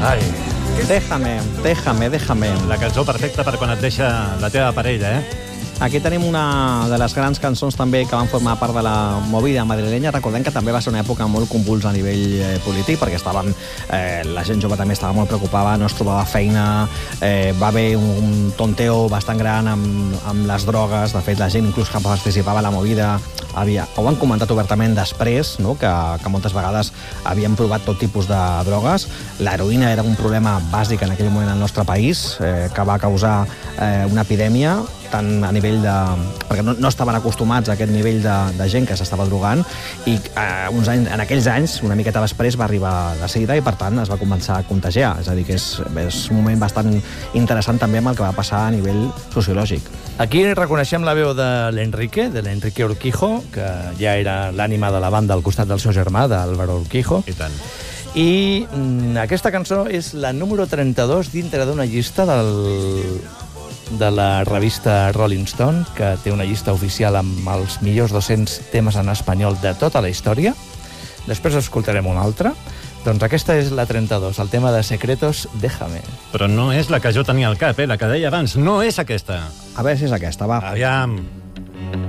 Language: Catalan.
Ai, Déjame. la cançó perfecta per quan et deixa la teva parella, Aquí tenim una de les grans cançons també que van formar part de la movida madrilenya. Recordem que també va ser una època molt convulsa a nivell polític, perquè la gent jove també estava molt preocupada, no es trobava feina, va haver un tonteo bastant gran amb les drogues. De fet, la gent inclús que participava a la movida ho han comentat obertament després, no? que moltes vegades havien provat tot tipus de drogues. L'heroïna era un problema bàsic en aquell moment al nostre país, que va causar una epidèmia, tant a nivell de... perquè no estaven acostumats a aquest nivell de gent que s'estava drogant, i en aquells anys, una miqueta després, va arribar la sida i, per tant, es va començar a contagiar. És a dir, que és un moment bastant interessant també amb el que va passar a nivell sociològic. Aquí reconeixem la veu de l'Enrique Urquijo, que ja era l'ànima de la banda al costat del seu germà, d'Álvaro Urquijo. I tant. I aquesta cançó és la número 32 dintre d'una llista de la revista Rolling Stone, que té una llista oficial amb els millors 200 temes en espanyol de tota la història. Després escoltarem una altra. Doncs aquesta és la 32, el tema de Secretos, Déjame. Però no és la que jo tenia al cap, la que deia abans. No és aquesta. A veure si és aquesta, va. Aviam.